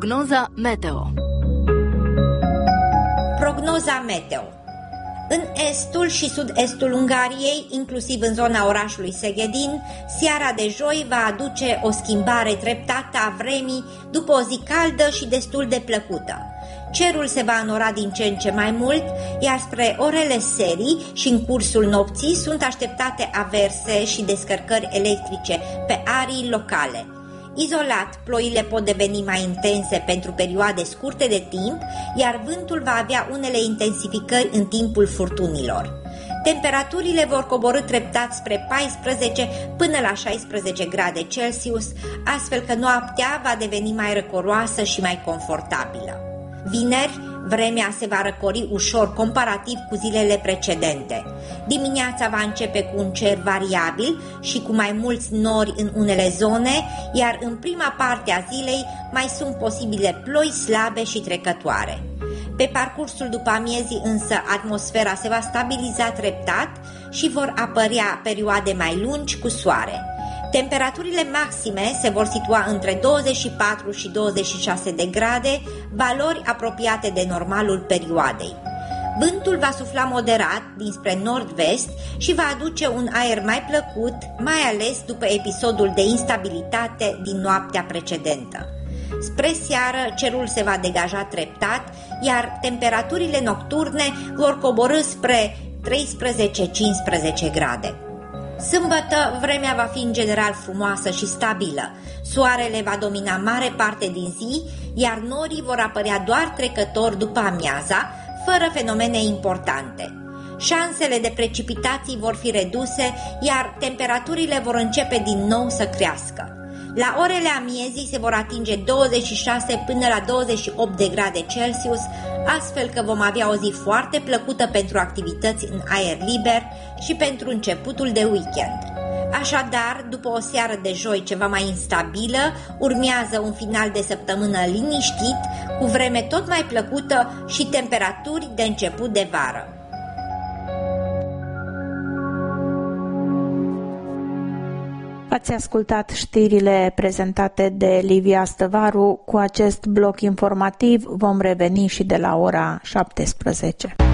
Prognoza meteo. Prognoza meteo. În estul și sud-estul Ungariei, inclusiv în zona orașului Szegedin, seara de joi va aduce o schimbare treptată a vremii după o zi caldă și destul de plăcută. Cerul se va înora din ce în ce mai mult, iar spre orele serii și în cursul nopții sunt așteptate averse și descărcări electrice pe arii locale. Izolat, ploile pot deveni mai intense pentru perioade scurte de timp, iar vântul va avea unele intensificări în timpul furtunilor. Temperaturile vor coborî treptat spre 14 până la 16 grade Celsius, astfel că noaptea va deveni mai răcoroasă și mai confortabilă. Vineri, vremea se va răcori ușor comparativ cu zilele precedente. Dimineața va începe cu un cer variabil și cu mai mulți nori în unele zone, iar în prima parte a zilei mai sunt posibile ploi slabe și trecătoare. Pe parcursul după amiezii însă atmosfera se va stabiliza treptat și vor apărea perioade mai lungi cu soare. Temperaturile maxime se vor situa între 24 și 26 de grade, valori apropiate de normalul perioadei. Vântul va sufla moderat dinspre nord-vest și va aduce un aer mai plăcut, mai ales după episodul de instabilitate din noaptea precedentă. Spre seară, cerul se va degaja treptat, iar temperaturile nocturne vor coborî spre 13-15 grade. Sâmbătă, vremea va fi în general frumoasă și stabilă. Soarele va domina mare parte din zi, iar norii vor apărea doar trecător după amiaza, fără fenomene importante. Șansele de precipitații vor fi reduse, iar temperaturile vor începe din nou să crească. La orele amiezii se vor atinge 26 până la 28 de grade Celsius, astfel că vom avea o zi foarte plăcută pentru activități în aer liber și pentru începutul de weekend. Așadar, după o seară de joi ceva mai instabilă, urmează un final de săptămână liniștit, cu vreme tot mai plăcută și temperaturi de început de vară. Ați ascultat știrile prezentate de Livia Stăvaru. Cu acest bloc informativ vom reveni și de la ora 17.